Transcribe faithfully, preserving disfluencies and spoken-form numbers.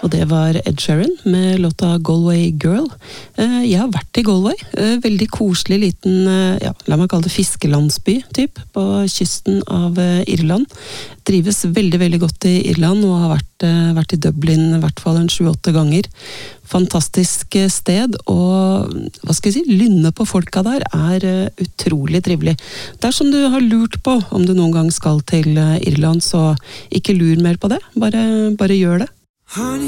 og det var Ed Sheeran med låta Galway Girl. Jeg har vært i Galway, veldig koselig liten, ja, la meg kalle det fiskelandsby, typ, på kysten av Irland. Trives veldig, veldig godt i Irland, og har vært, vært i Dublin i hvert fall en sju-åtte ganger. Fantastisk sted, og hva skal jeg si, lynne på folka der er utrolig trivelig. Dersom du har lurt på om du noen gang skal til Irland, så ikke lur mer på det, bare, bare gjør det.